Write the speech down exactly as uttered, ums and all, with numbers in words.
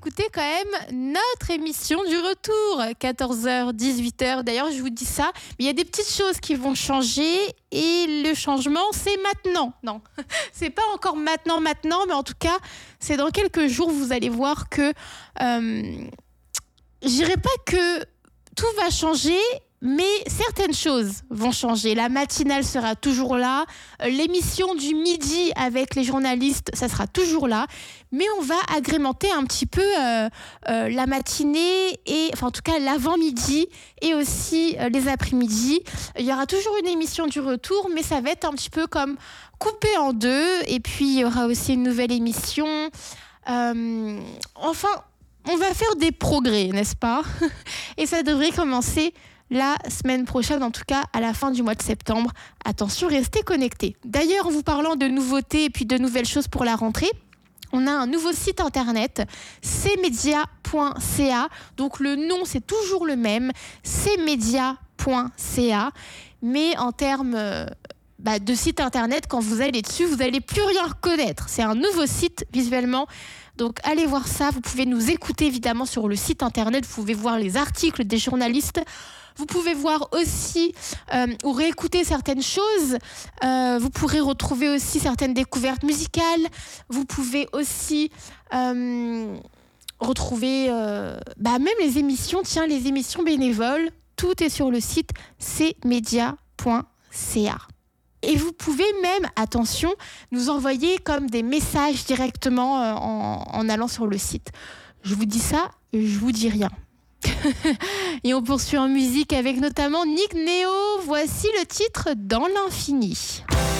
écouter quand même notre émission du retour, quatorze heures, dix-huit heures. D'ailleurs, je vous dis ça, mais il y a des petites choses qui vont changer et le changement, c'est maintenant. Non, c'est pas encore maintenant, maintenant, mais en tout cas, c'est dans quelques jours, vous allez voir que euh, je dirais pas que tout va changer, mais certaines choses vont changer. La matinale sera toujours là. L'émission du midi avec les journalistes, ça sera toujours là. Mais on va agrémenter un petit peu euh, euh, la matinée, et, enfin en tout cas l'avant-midi et aussi euh, les après-midi. Il y aura toujours une émission du retour, mais ça va être un petit peu comme coupé en deux. Et puis il y aura aussi une nouvelle émission. Euh, enfin, on va faire des progrès, n'est-ce pas ? Et ça devrait commencer la semaine prochaine, en tout cas à la fin du mois de septembre. Attention, restez connectés. D'ailleurs, en vous parlant de nouveautés et puis de nouvelles choses pour la rentrée, on a un nouveau site internet, c media point c a. Donc le nom, c'est toujours le même, c media point c a. Mais en termes euh, bah, de site internet, quand vous allez dessus, vous n'allez plus rien reconnaître. C'est un nouveau site visuellement. Donc allez voir ça. Vous pouvez nous écouter évidemment sur le site internet. Vous pouvez voir les articles des journalistes. Vous pouvez voir aussi euh, ou réécouter certaines choses. Euh, vous pourrez retrouver aussi certaines découvertes musicales. Vous pouvez aussi euh, retrouver euh, bah, même les émissions, tiens, les émissions bénévoles. Tout est sur le site c media point c a. Et vous pouvez même, attention, nous envoyer comme des messages directement euh, en, en allant sur le site. Je vous dis ça, je vous dis rien. Et on poursuit en musique avec notamment Nick Neo. Voici le titre Dans l'infini.